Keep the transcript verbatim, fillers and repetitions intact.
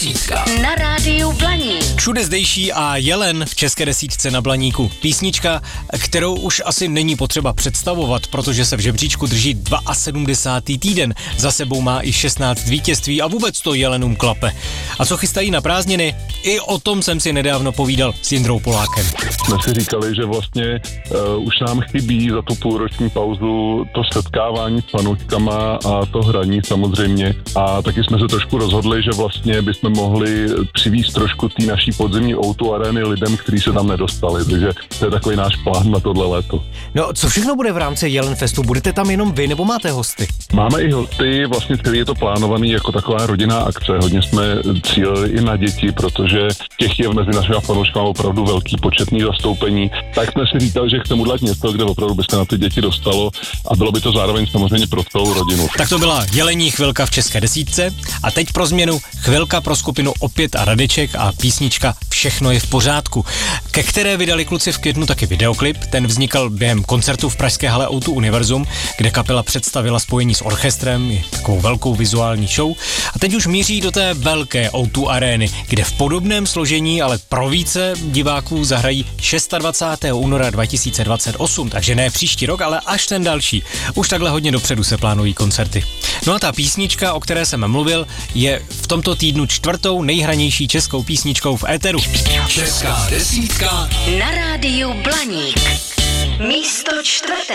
desítka na rádiu Blaník. Všude zdejší a Jelen v české desítce na Blaníku. Písnička, kterou už asi není potřeba představovat, protože se v žebříčku drží sedmdesátý druhý týden. Za sebou má i šestnáct vítězství a vůbec to Jelenům klape. A co chystají na prázdniny? I o tom jsem si nedávno povídal s Jindrou Polákem. Jsme si říkali, že vlastně uh, už nám chybí za tu půlroční pauzu to setkávání s fanouškama a to hraní samozřejmě. A taky jsme se trošku rozhodli, že vlastně bychom mohli přivízt trošku té naší podzimní ó dva arény lidem, kteří se tam nedostali. Takže to je takový náš plán na tohle léto. No, co všechno bude v rámci Jelen Festu? Budete tam jenom vy nebo máte hosty? Máme i hosty, vlastně celý je to plánovaný jako taková rodinná akce. Hodně jsme cílili i na děti, protože těch je mezi našimi fanouškami opravdu velký početný zastoupení. Tak jsme si říkali, že chceme udělat něco, kde opravdu by se na ty děti dostalo a bylo by to zároveň samozřejmě pro celou rodinu. Tak to byla Jelení chvilka v české desítce a teď pro změnu chvilka pro skupinu Opět a Radeček a písnička Všechno je v pořádku, ke které vydali kluci v květnu taky videoklip. Ten vznikal během koncertu v pražské hale ó dva Univerzum, kde kapela představila spojení s orchestrem, i takovou velkou vizuální show. A teď už míří do té velké ó dva arény, kde v podobném složení, ale pro více diváků zahrají dvacátého šestého února dva tisíce dvacet osm, takže ne příští rok, ale až ten další. Už takhle hodně dopředu se plánují koncerty. No a ta písnička, o které jsem mluvil, je v tomto týdnu čtvrtou nejhranější českou písničkou v éteru. Česká desítka Na rádiu Blaník. Místo čtvrté.